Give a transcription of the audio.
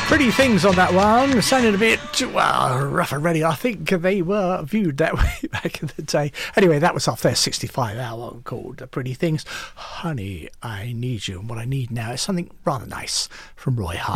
Pretty Things on that one. Sounded a bit, well, rough and ready. I think they were viewed that way back in the day. Anyway, that was off their 65 album called Pretty Things. Honey, I Need You. And what I need now is something rather nice from Roy Hart.